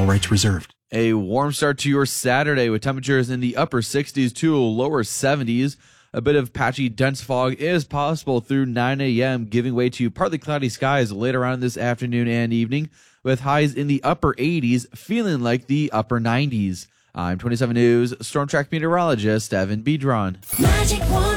rights reserved. A warm start to your Saturday with temperatures in the upper 60s to lower 70s. A bit of patchy dense fog is possible through 9 a.m., giving way to partly cloudy skies later on this afternoon and evening, with highs in the upper 80s, feeling like the upper 90s. I'm 27 News Storm Track meteorologist Evan Bedron. Magic 105.9